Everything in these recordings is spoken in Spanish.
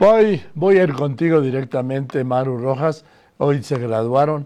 Voy a ir contigo directamente, Maru Rojas. Hoy se graduaron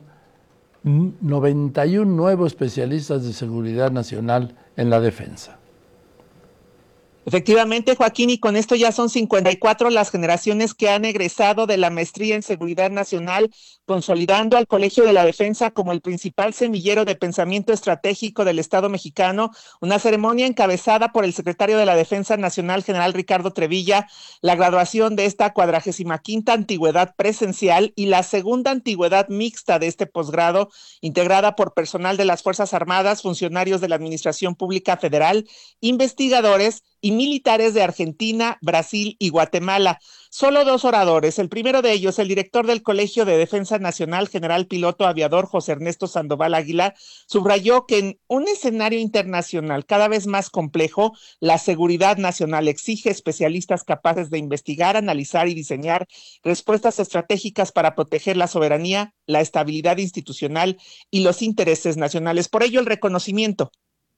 91 nuevos especialistas de seguridad nacional en la defensa. Efectivamente, Joaquín, y con esto ya son 54 las generaciones que han egresado de la maestría en Seguridad Nacional, consolidando al Colegio de la Defensa como el principal semillero de pensamiento estratégico del Estado mexicano, una ceremonia encabezada por el secretario de la Defensa Nacional, general Ricardo Trevilla, la graduación de esta 45ª antigüedad presencial y la segunda antigüedad mixta de este posgrado, integrada por personal de las Fuerzas Armadas, funcionarios de la Administración Pública Federal, investigadores y militares de Argentina, Brasil y Guatemala. Solo dos oradores. El primero de ellos, el director del Colegio de Defensa Nacional, general piloto aviador José Ernesto Sandoval Águila, subrayó que en un escenario internacional cada vez más complejo, la seguridad nacional exige especialistas capaces de investigar, analizar y diseñar respuestas estratégicas para proteger la soberanía, la estabilidad institucional y los intereses nacionales. Por ello, el reconocimiento.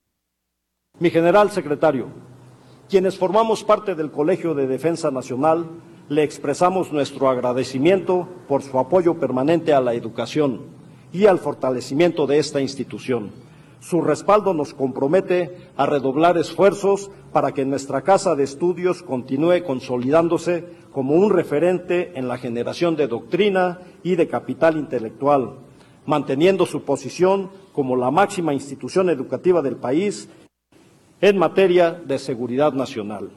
Mi general secretario, quienes formamos parte del Colegio de Defensa Nacional, le expresamos nuestro agradecimiento por su apoyo permanente a la educación y al fortalecimiento de esta institución. Su respaldo nos compromete a redoblar esfuerzos para que nuestra casa de estudios continúe consolidándose como un referente en la generación de doctrina y de capital intelectual, manteniendo su posición como la máxima institución educativa del país en materia de seguridad nacional.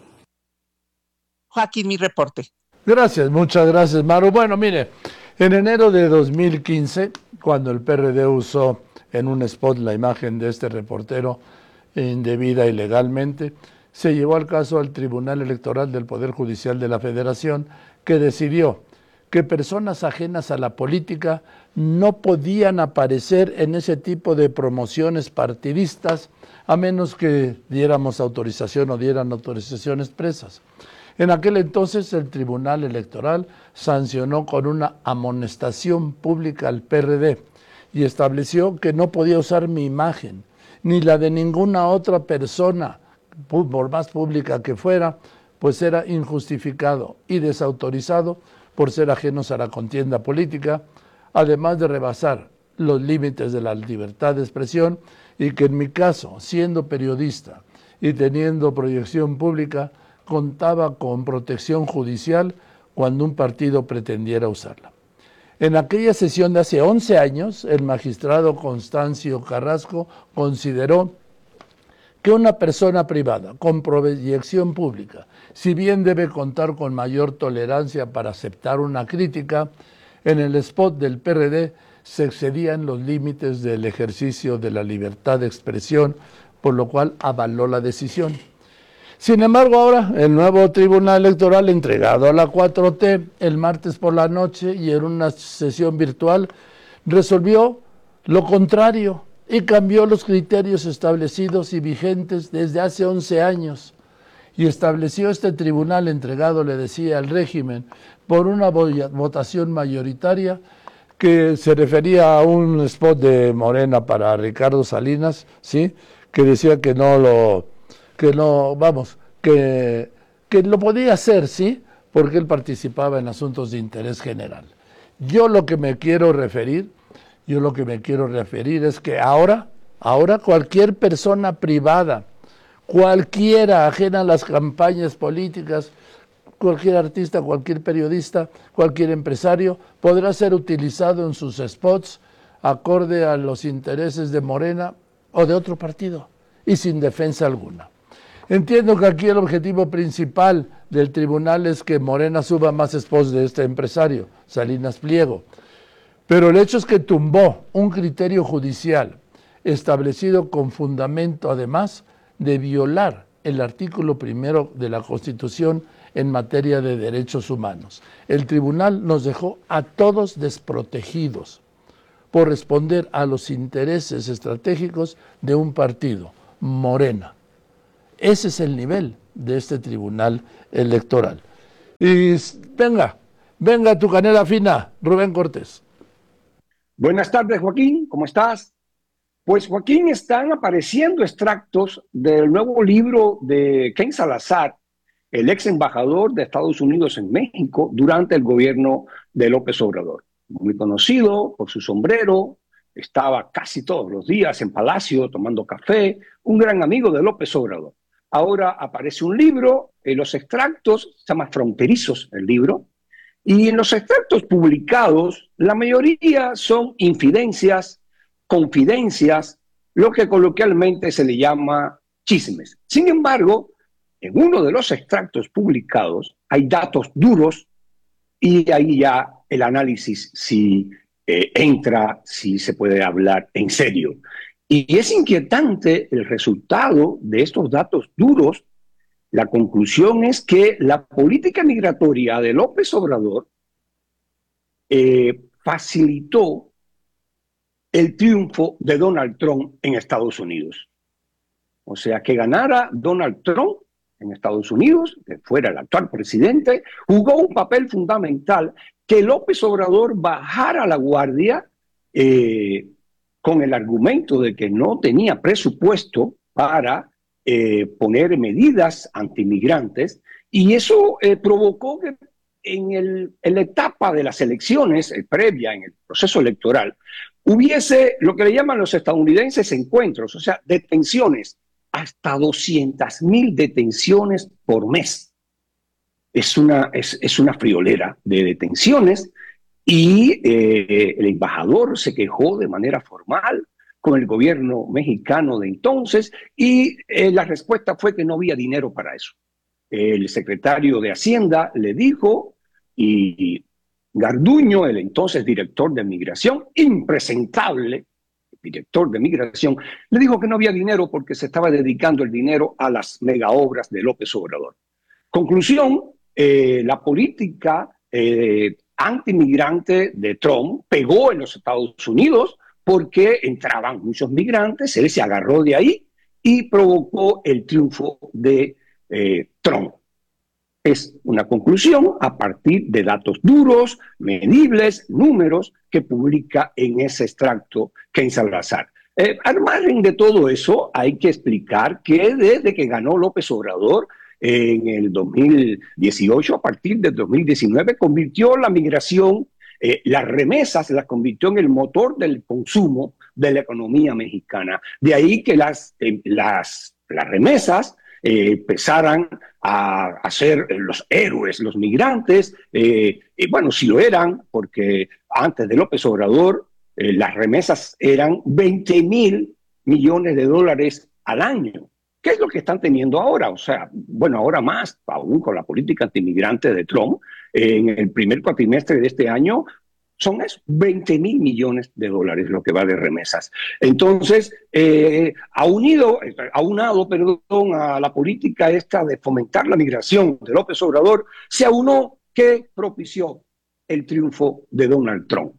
Joaquín, mi reporte. Gracias, muchas gracias, Maru. Bueno, mire, en enero de 2015, cuando el PRD usó en un spot la imagen de este reportero indebida y legalmente, se llevó el caso al Tribunal Electoral del Poder Judicial de la Federación, que decidió que personas ajenas a la política no podían aparecer en ese tipo de promociones partidistas a menos que diéramos autorización o dieran autorización expresas. En aquel entonces el Tribunal Electoral sancionó con una amonestación pública al PRD y estableció que no podía usar mi imagen ni la de ninguna otra persona, por más pública que fuera, pues era injustificado y desautorizado por ser ajenos a la contienda política, además de rebasar los límites de la libertad de expresión, y que en mi caso, siendo periodista y teniendo proyección pública, contaba con protección judicial cuando un partido pretendiera usarla. En aquella sesión de hace 11 años, el magistrado Constancio Carrasco consideró que una persona privada con proyección pública, si bien debe contar con mayor tolerancia para aceptar una crítica, en el spot del PRD se excedían los límites del ejercicio de la libertad de expresión, por lo cual avaló la decisión. Sin embargo, ahora el nuevo Tribunal Electoral, entregado a la 4T el martes por la noche y en una sesión virtual, resolvió lo contrario y cambió los criterios establecidos y vigentes desde hace 11 años. Y estableció este tribunal entregado, le decía, al régimen por una votación mayoritaria que se refería a un spot de Morena para Ricardo Salinas, ¿sí? Que decía que lo podía hacer, ¿sí? Porque él participaba en asuntos de interés general. Yo lo que me quiero referir es que ahora cualquier persona privada, cualquiera ajena a las campañas políticas, cualquier artista, cualquier periodista, cualquier empresario, podrá ser utilizado en sus spots acorde a los intereses de Morena o de otro partido y sin defensa alguna. Entiendo que aquí el objetivo principal del tribunal es que Morena suba más spots de este empresario, Salinas Pliego, pero el hecho es que tumbó un criterio judicial establecido con fundamento, además, de violar el artículo 1 de la Constitución en materia de derechos humanos. El tribunal nos dejó a todos desprotegidos por responder a los intereses estratégicos de un partido, Morena. Ese es el nivel de este tribunal electoral. Y venga tu canela fina, Rubén Cortés. Buenas tardes, Joaquín, ¿cómo estás? Pues, Joaquín, están apareciendo extractos del nuevo libro de Ken Salazar, el ex embajador de Estados Unidos en México durante el gobierno de López Obrador. Muy conocido por su sombrero, estaba casi todos los días en Palacio tomando café, un gran amigo de López Obrador. Ahora aparece un libro, en los extractos, se llama Fronterizos el libro, y en los extractos publicados, la mayoría son infidencias, confidencias, lo que coloquialmente se le llama chismes. Sin embargo, en uno de los extractos publicados hay datos duros y ahí ya el análisis si entra, si se puede hablar en serio. Y es inquietante el resultado de estos datos duros. La conclusión es que la política migratoria de López Obrador facilitó el triunfo de Donald Trump en Estados Unidos. O sea, que ganara Donald Trump en Estados Unidos, que fuera el actual presidente, jugó un papel fundamental que López Obrador bajara la guardia con el argumento de que no tenía presupuesto para poner medidas antimigrantes, y eso provocó que en la etapa de las elecciones previa, en el proceso electoral, hubiese lo que le llaman los estadounidenses encuentros, o sea, detenciones, hasta 200,000 detenciones por mes. Es una friolera de detenciones, y el embajador se quejó de manera formal con el gobierno mexicano de entonces, y la respuesta fue que no había dinero para eso. El secretario de Hacienda le dijo, y Garduño, el entonces director de Migración, impresentable director de Migración, le dijo que no había dinero porque se estaba dedicando el dinero a las megaobras de López Obrador. Conclusión, la política antimigrante de Trump pegó en los Estados Unidos porque entraban muchos migrantes, él se agarró de ahí y provocó el triunfo de Trump. Es una conclusión a partir de datos duros, medibles, números que publica en ese extracto Ken Salazar. Al margen de todo eso, hay que explicar que desde que ganó López Obrador en el 2018, a partir del 2019, convirtió la migración, las remesas, las convirtió en el motor del consumo de la economía mexicana. De ahí que las remesas empezaran a ser los héroes, los migrantes, y bueno, sí lo eran, porque antes de López Obrador las remesas eran 20,000 millones de dólares al año. ¿Qué es lo que están teniendo ahora? O sea, bueno, ahora más, aún con la política antimigrante de Trump, en el primer cuatrimestre de este año, son esos 20,000 millones de dólares lo que va de remesas. Entonces, aunado a la política esta de fomentar la migración de López Obrador, se aunó que propició el triunfo de Donald Trump.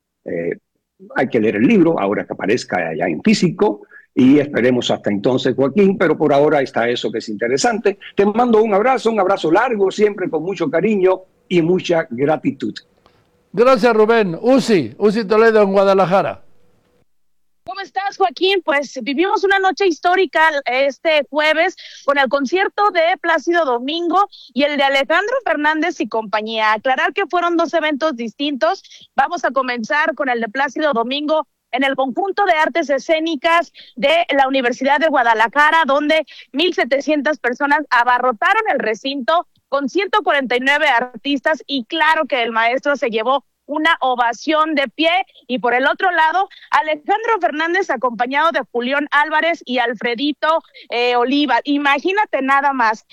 Hay que leer el libro, ahora que aparezca allá en físico, y esperemos hasta entonces, Joaquín, pero por ahora está eso que es interesante. Te mando un abrazo largo, siempre con mucho cariño y mucha gratitud. Gracias, Rubén. Uzi Toledo en Guadalajara. ¿Cómo estás, Joaquín? Pues vivimos una noche histórica este jueves con el concierto de Plácido Domingo y el de Alejandro Fernández y compañía. Aclarar que fueron dos eventos distintos. Vamos a comenzar con el de Plácido Domingo en el Conjunto de Artes Escénicas de la Universidad de Guadalajara, donde 1,700 personas abarrotaron el recinto con 149 artistas, y claro que el maestro se llevó una ovación de pie. Y por el otro lado, Alejandro Fernández acompañado de Julián Álvarez y Alfredito Oliva. Imagínate nada más,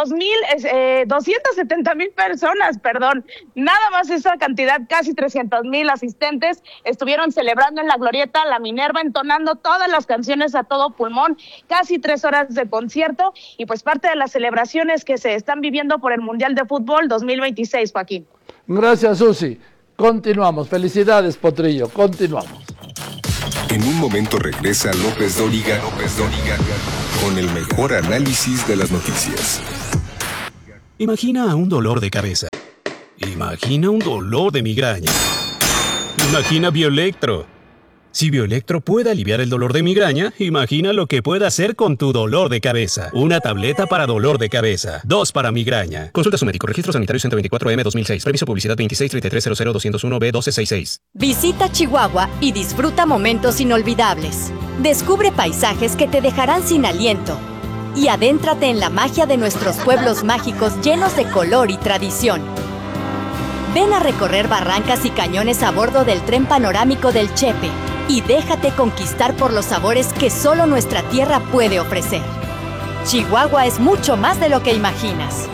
270,000 personas, nada más esa cantidad, casi 300,000 asistentes estuvieron celebrando en la Glorieta La Minerva, entonando todas las canciones a todo pulmón, casi 3 horas de concierto, y pues parte de las celebraciones que se están viviendo por el Mundial de Fútbol 2026, Joaquín. Gracias, Susi. Continuamos. Felicidades, Potrillo. Continuamos. En un momento regresa López Dóriga con el mejor análisis de las noticias. Imagina un dolor de cabeza. Imagina un dolor de migraña. Imagina Bioelectro. Si Bioelectro puede aliviar el dolor de migraña, imagina lo que puede hacer con tu dolor de cabeza. Una tableta para dolor de cabeza, 2 para migraña. Consulta a su médico. Registro Sanitario 124M 2006. Permiso publicidad 2633000201B1266. Visita Chihuahua y disfruta momentos inolvidables. Descubre paisajes que te dejarán sin aliento. Y adéntrate en la magia de nuestros pueblos mágicos llenos de color y tradición. Ven a recorrer barrancas y cañones a bordo del tren panorámico del Chepe y déjate conquistar por los sabores que solo nuestra tierra puede ofrecer. Chihuahua es mucho más de lo que imaginas.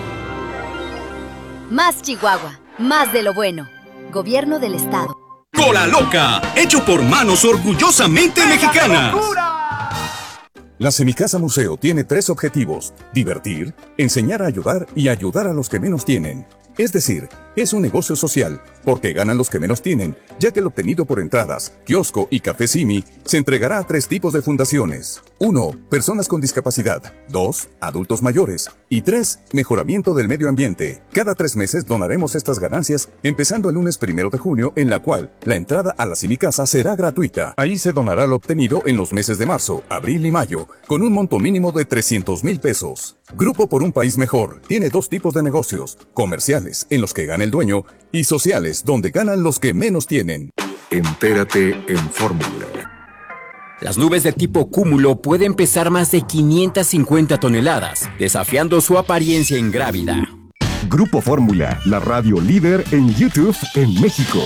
Más Chihuahua, más de lo bueno. Gobierno del Estado. ¡Cola Loca! Hecho por manos orgullosamente mexicanas. La Semicasa Museo tiene 3 objetivos: divertir, enseñar a ayudar y ayudar a los que menos tienen. Es decir, es un negocio social, porque ganan los que menos tienen, ya que el obtenido por entradas, kiosco y café Simi se entregará a 3 tipos de fundaciones. 1. Personas con discapacidad. 2. Adultos mayores. Y 3. Mejoramiento del medio ambiente. Cada 3 meses donaremos estas ganancias, empezando el lunes 1 de junio, en la cual la entrada a la Semicasa será gratuita. Ahí se donará lo obtenido en los meses de marzo, abril y mayo, con un monto mínimo de 300,000 pesos. Grupo por un País Mejor tiene 2 tipos de negocios: comerciales, en los que gana el dueño, y sociales, donde ganan los que menos tienen. Entérate en Fórmula. Las nubes de tipo cúmulo pueden pesar más de 550 toneladas, desafiando su apariencia ingrávida. Grupo Fórmula, la radio líder en YouTube en México.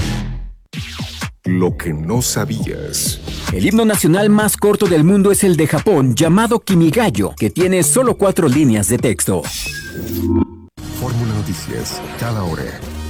Lo que no sabías. El himno nacional más corto del mundo es el de Japón, llamado Kimigayo, que tiene solo 4 líneas de texto. Fórmula Noticias, cada hora.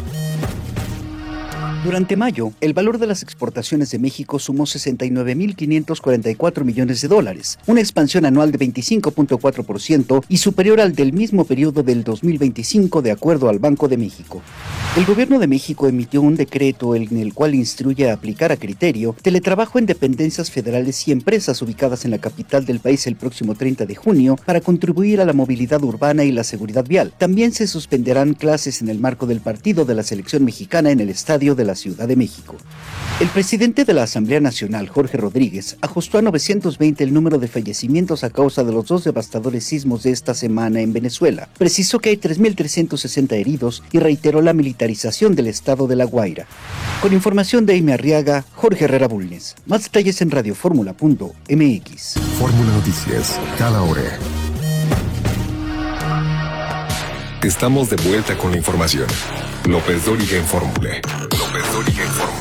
Durante mayo, el valor de las exportaciones de México sumó $69,544 millones, una expansión anual de 25.4% y superior al del mismo periodo del 2025, de acuerdo al Banco de México. El Gobierno de México emitió un decreto en el cual instruye a aplicar a criterio teletrabajo en dependencias federales y empresas ubicadas en la capital del país el próximo 30 de junio para contribuir a la movilidad urbana y la seguridad vial. También se suspenderán clases en el marco del partido de la selección mexicana en el estadio de la Ciudad de México. El presidente de la Asamblea Nacional, Jorge Rodríguez, ajustó a 920 el número de fallecimientos a causa de los 2 devastadores sismos de esta semana en Venezuela. Precisó que hay 3,360 heridos y reiteró la militarización del estado de La Guaira. Con información de Aime Arriaga, Jorge Herrera Bulnes. Más detalles en radioformula.mx. Fórmula Noticias, cada hora. Estamos de vuelta con la información. López Dóriga en Fórmula. López Dóriga en Fórmula.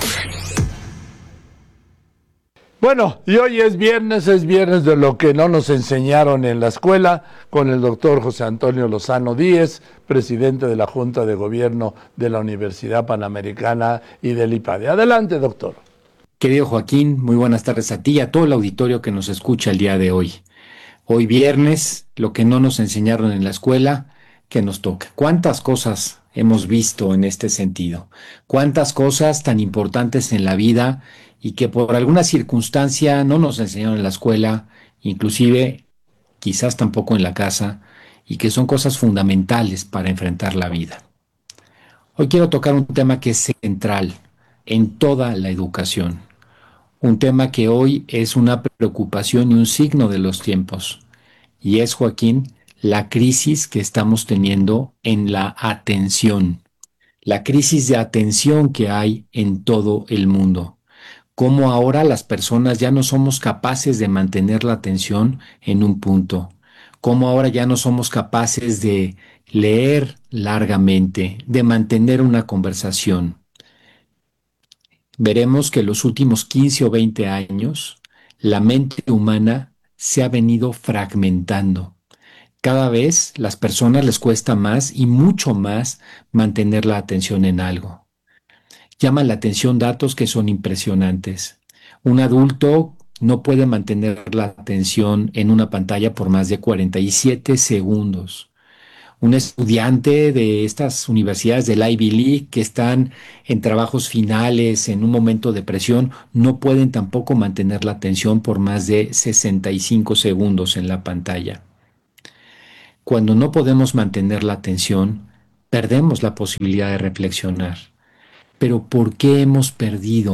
Bueno, y hoy es viernes de lo que no nos enseñaron en la escuela, con el doctor José Antonio Lozano Díez, presidente de la Junta de Gobierno de la Universidad Panamericana y del IPADE. Adelante, doctor. Querido Joaquín, muy buenas tardes a ti y a todo el auditorio que nos escucha el día de hoy. Hoy viernes, lo que no nos enseñaron en la escuela, que nos toca. ¿Cuántas cosas hemos visto en este sentido? ¿Cuántas cosas tan importantes en la vida y que por alguna circunstancia no nos enseñaron en la escuela, inclusive quizás tampoco en la casa, y que son cosas fundamentales para enfrentar la vida? Hoy quiero tocar un tema que es central en toda la educación, un tema que hoy es una preocupación y un signo de los tiempos, y es, Joaquín, la crisis que estamos teniendo en la atención, la crisis de atención que hay en todo el mundo. Cómo ahora las personas ya no somos capaces de mantener la atención en un punto. Cómo ahora ya no somos capaces de leer largamente, de mantener una conversación. Veremos que en los últimos 15 o 20 años la mente humana se ha venido fragmentando. Cada vez las personas les cuesta más y mucho más mantener la atención en algo. Llaman la atención datos que son impresionantes. Un adulto no puede mantener la atención en una pantalla por más de 47 segundos. Un estudiante de estas universidades del Ivy League que están en trabajos finales, en un momento de presión, no pueden tampoco mantener la atención por más de 65 segundos en la pantalla. Cuando no podemos mantener la atención, perdemos la posibilidad de reflexionar. Pero ¿por qué hemos perdido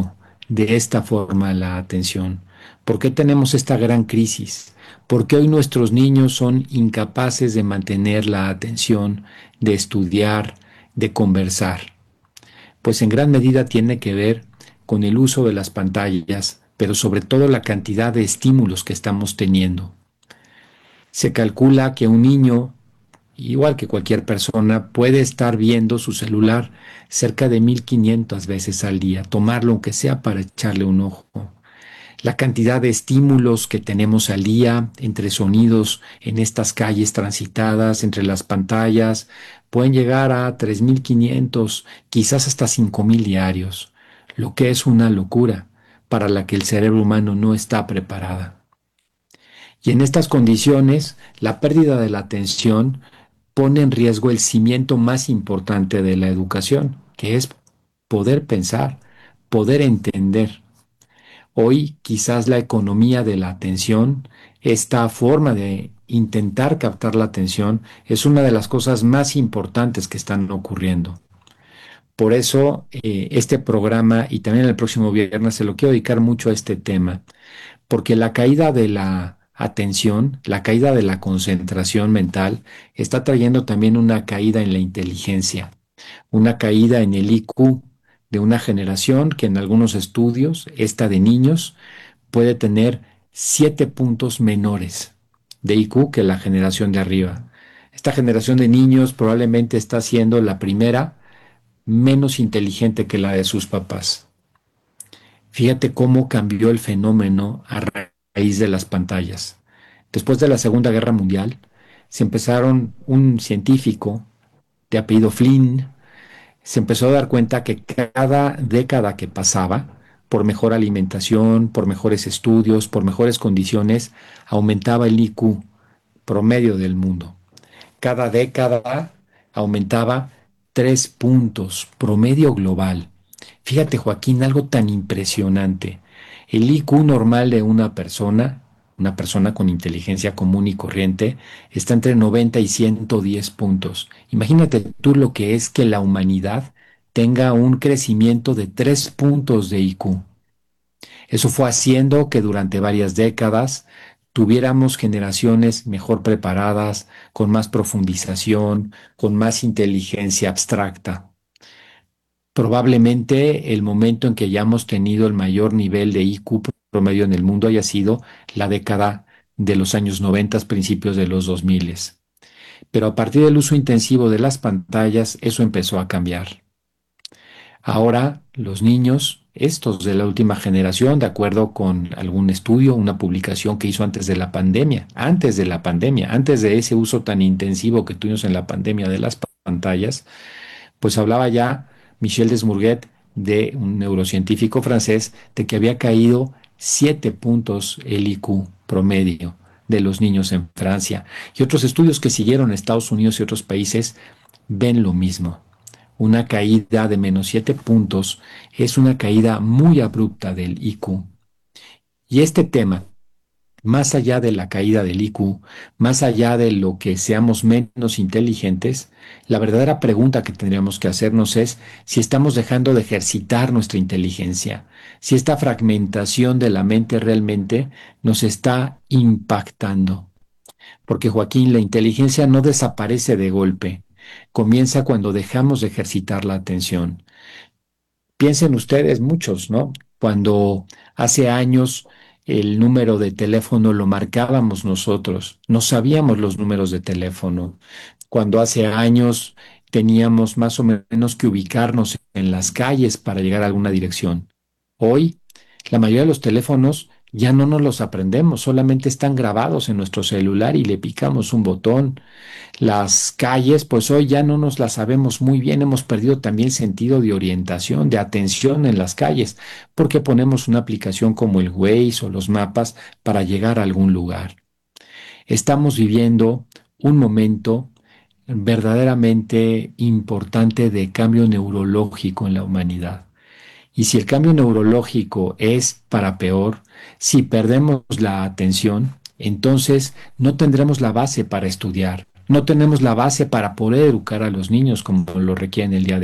de esta forma la atención? ¿Por qué tenemos esta gran crisis? ¿Por qué hoy nuestros niños son incapaces de mantener la atención, de estudiar, de conversar? Pues en gran medida tiene que ver con el uso de las pantallas, pero sobre todo la cantidad de estímulos que estamos teniendo. Se calcula que un niño, igual que cualquier persona, puede estar viendo su celular cerca de 1500 veces al día, tomarlo aunque sea para echarle un ojo. La cantidad de estímulos que tenemos al día, entre sonidos en estas calles transitadas, entre las pantallas, pueden llegar a 3500, quizás hasta 5000 diarios, lo que es una locura para la que el cerebro humano no está preparada. Y en estas condiciones, la pérdida de la atención pone en riesgo el cimiento más importante de la educación, que es poder pensar, poder entender. Hoy quizás la economía de la atención, esta forma de intentar captar la atención, es una de las cosas más importantes que están ocurriendo. Por eso este programa y también el próximo viernes se lo quiero dedicar mucho a este tema, porque la caída de la atención, la caída de la concentración mental, está trayendo también una caída en la inteligencia, una caída en el IQ de una generación que en algunos estudios, esta de niños, puede tener 7 puntos menores de IQ que la generación de arriba. Esta generación de niños probablemente está siendo la primera menos inteligente que la de sus papás. Fíjate cómo cambió el fenómeno a raíz de las pantallas. Después de la Segunda Guerra Mundial, un científico de apellido Flynn, se empezó a dar cuenta que cada década que pasaba, por mejor alimentación, por mejores estudios, por mejores condiciones, aumentaba el IQ promedio del mundo. Cada década aumentaba 3 puntos, promedio global. Fíjate, Joaquín, algo tan impresionante. El IQ normal de una persona con inteligencia común y corriente, está entre 90 y 110 puntos. Imagínate tú lo que es que la humanidad tenga un crecimiento de 3 puntos de IQ. Eso fue haciendo que durante varias décadas tuviéramos generaciones mejor preparadas, con más profundización, con más inteligencia abstracta. Probablemente el momento en que hayamos tenido el mayor nivel de IQ promedio en el mundo haya sido la década de los años 90, principios de los 2000. Pero a partir del uso intensivo de las pantallas, eso empezó a cambiar. Ahora los niños, estos de la última generación, de acuerdo con algún estudio, una publicación que hizo antes de la pandemia, antes de ese uso tan intensivo que tuvimos en la pandemia de las pantallas, pues hablaba ya Michel Desmourguet, de un neurocientífico francés, de que había caído 7 puntos el IQ promedio de los niños en Francia. Y otros estudios que siguieron en Estados Unidos y otros países ven lo mismo. Una caída de menos 7 puntos es una caída muy abrupta del IQ. Y este tema, más allá de la caída del IQ, más allá de lo que seamos menos inteligentes, la verdadera pregunta que tendríamos que hacernos es si estamos dejando de ejercitar nuestra inteligencia, si esta fragmentación de la mente realmente nos está impactando. Porque, Joaquín, la inteligencia no desaparece de golpe, comienza cuando dejamos de ejercitar la atención. Piensen ustedes, muchos, ¿no? Cuando hace años el número de teléfono lo marcábamos nosotros, no sabíamos los números de teléfono. Cuando hace años teníamos más o menos que ubicarnos en las calles para llegar a alguna dirección. Hoy, la mayoría de los teléfonos ya no nos los aprendemos, solamente están grabados en nuestro celular y le picamos un botón. Las calles, pues hoy ya no nos las sabemos muy bien, hemos perdido también sentido de orientación, de atención en las calles, porque ponemos una aplicación como el Waze o los mapas para llegar a algún lugar. Estamos viviendo un momento verdaderamente importante de cambio neurológico en la humanidad. Y si el cambio neurológico es para peor, si perdemos la atención, entonces no tendremos la base para estudiar, no tenemos la base para poder educar a los niños como lo requieren el día de hoy.